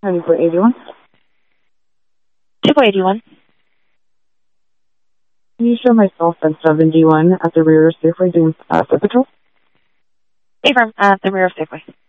Newport 81. Newport 81. Can you show myself at 71 at the rear of Safeway doing foot patrol? Affirm, at the rear of Safeway.